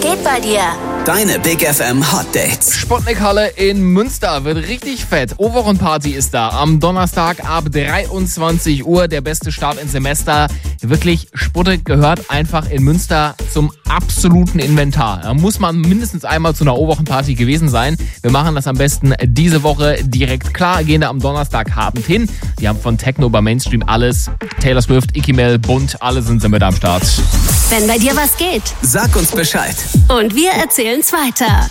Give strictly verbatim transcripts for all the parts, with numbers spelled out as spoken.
geht bei dir? Deine Big F M Hot Dates. Sputnik-Halle in Münster wird richtig fett. O-Wochenparty ist da. Am Donnerstag ab dreiundzwanzig Uhr. Der beste Start ins Semester. Wirklich, Sputnik gehört einfach in Münster zum absoluten Inventar. Da muss man mindestens einmal zu einer O-Wochenparty gewesen sein. Wir machen das am besten diese Woche direkt klar. Gehen da am Donnerstagabend hin. Die haben von Techno über Mainstream alles. Taylor Swift, Icki Mel, Bunt, alle sind sie mit am Start. Wenn bei dir was geht. Sag uns Bescheid. Und wir erzählen's weiter.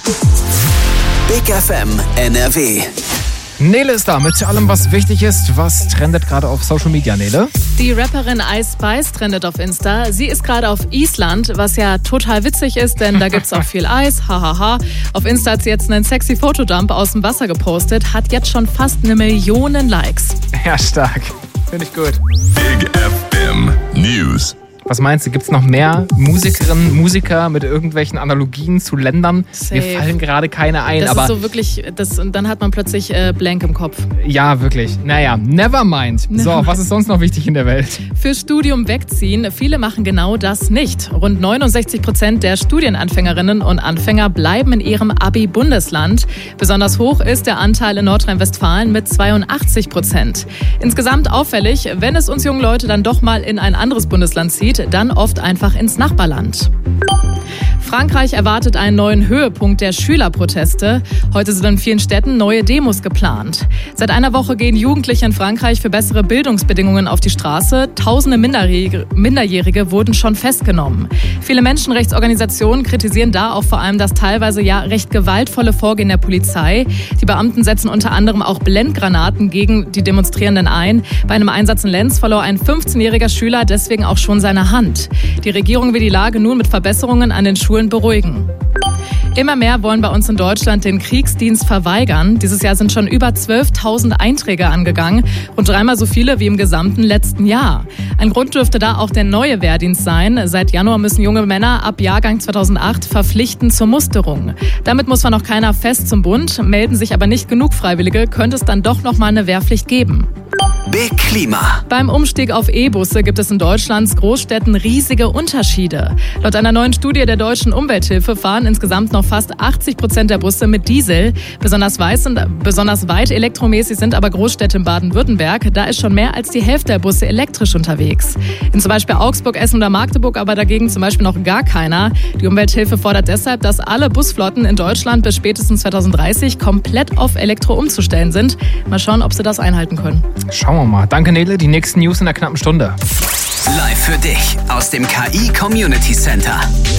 Big F M N R W. Nele ist da mit allem, was wichtig ist. Was trendet gerade auf Social Media, Nele? Die Rapperin Ice Spice trendet auf Insta. Sie ist gerade auf Island, was ja total witzig ist, denn da gibt's auch viel Eis. Hahaha. Auf Insta hat sie jetzt einen sexy Fotodump aus dem Wasser gepostet. Hat jetzt schon fast eine Million Likes. Ja, stark. Finde ich gut. Big F M News. Was meinst du, gibt es noch mehr Musikerinnen, Musiker mit irgendwelchen Analogien zu Ländern? Safe. Mir fallen gerade keine ein. Das aber ist so wirklich, das, und dann hat man plötzlich äh, blank im Kopf. Ja, wirklich. Naja, never mind. Never So, mind. was ist sonst noch wichtig in der Welt? Fürs Studium wegziehen, viele machen genau das nicht. Rund neunundsechzig Prozent der Studienanfängerinnen und Anfänger bleiben in ihrem Abi-Bundesland. Besonders hoch ist der Anteil in Nordrhein-Westfalen mit zweiundachtzig Prozent. Insgesamt auffällig, wenn es uns jungen Leute dann doch mal in ein anderes Bundesland zieht, dann oft einfach ins Nachbarland. Frankreich erwartet einen neuen Höhepunkt der Schülerproteste. Heute sind in vielen Städten neue Demos geplant. Seit einer Woche gehen Jugendliche in Frankreich für bessere Bildungsbedingungen auf die Straße. Tausende Minderjährige, Minderjährige wurden schon festgenommen. Viele Menschenrechtsorganisationen kritisieren da auch vor allem das teilweise ja recht gewaltvolle Vorgehen der Polizei. Die Beamten setzen unter anderem auch Blendgranaten gegen die Demonstrierenden ein. Bei einem Einsatz in Lenz verlor ein fünfzehnjähriger Schüler deswegen auch schon seine Hand. Die Regierung will die Lage nun mit Verbesserungen an den Schulen beruhigen. Immer mehr wollen bei uns in Deutschland den Kriegsdienst verweigern. Dieses Jahr sind schon über zwölftausend Einträge angegangen, rund dreimal so viele wie im gesamten letzten Jahr. Ein Grund dürfte da auch der neue Wehrdienst sein. Seit Januar müssen junge Männer ab Jahrgang zweitausendacht verpflichten zur Musterung. Damit muss zwar noch keiner fest zum Bund, melden sich aber nicht genug Freiwillige, könnte es dann doch noch mal eine Wehrpflicht geben. Big Klima. Beim Umstieg auf E-Busse gibt es in Deutschlands Großstädten riesige Unterschiede. Laut einer neuen Studie der Deutschen Umwelthilfe fahren insgesamt noch fast achtzig Prozent der Busse mit Diesel. Besonders weit, sind, besonders weit elektromäßig sind aber Großstädte in Baden-Württemberg. Da ist schon mehr als die Hälfte der Busse elektrisch unterwegs. In zum Beispiel Augsburg, Essen oder Magdeburg aber dagegen zum Beispiel noch gar keiner. Die Umwelthilfe fordert deshalb, dass alle Busflotten in Deutschland bis spätestens zweitausenddreißig komplett auf Elektro umzustellen sind. Mal schauen, ob sie das einhalten können. Schauen wir mal. Danke, Nele. Die nächsten News in einer knappen Stunde. Live für dich aus dem K I Community Center.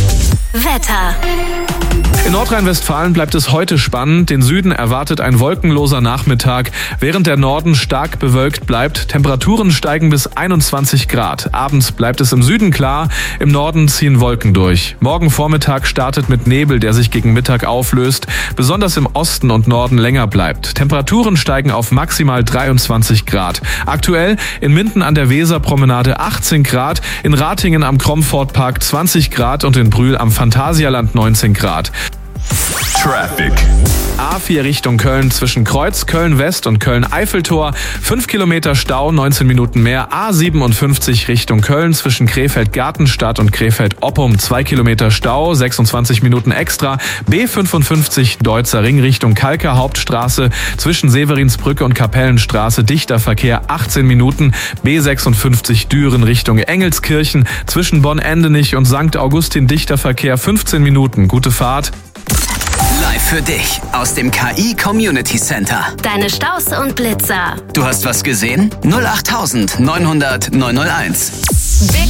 Wetter. In Nordrhein-Westfalen bleibt es heute spannend. Den Süden erwartet ein wolkenloser Nachmittag, während der Norden stark bewölkt bleibt. Temperaturen steigen bis einundzwanzig Grad. Abends bleibt es im Süden klar, im Norden ziehen Wolken durch. Morgen Vormittag startet mit Nebel, der sich gegen Mittag auflöst, besonders im Osten und Norden länger bleibt. Temperaturen steigen auf maximal dreiundzwanzig Grad. Aktuell in Minden an der Weserpromenade achtzehn Grad, in Ratingen am Kromfortpark zwanzig Grad und in Brühl am Phantasialand neunzehn Grad. Traffic. A vier Richtung Köln zwischen Kreuz, Köln-West und Köln-Eiffeltor. fünf Kilometer Stau, neunzehn Minuten mehr. A siebenundfünfzig Richtung Köln zwischen Krefeld-Gartenstadt und Krefeld-Oppum. zwei Kilometer Stau, sechsundzwanzig Minuten extra. B fünfundfünfzig Deutzer Ring Richtung Kalker Hauptstraße zwischen Severinsbrücke und Kapellenstraße. Dichter Verkehr, achtzehn Minuten. B sechsundfünfzig Düren Richtung Engelskirchen zwischen Bonn-Endenich und Sankt Augustin. Dichter Verkehr, fünfzehn Minuten. Gute Fahrt. Live für dich aus dem K I Community Center. Deine Staus und Blitzer. Du hast was gesehen? null acht neunhundert neunhunderteins. Big